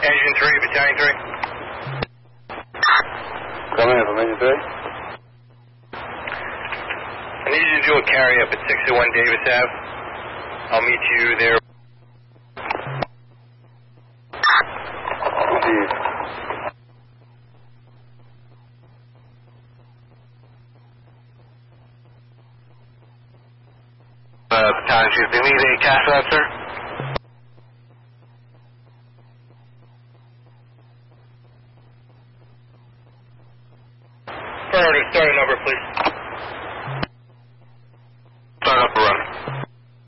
Engine 3, Battalion 3. Come in from Engine 3. I need you to do a carry up at 601 Davis Ave. I'll meet you there. Indeed. Battalion 2, do you need a cash for that, sir? Priority, starting number, please.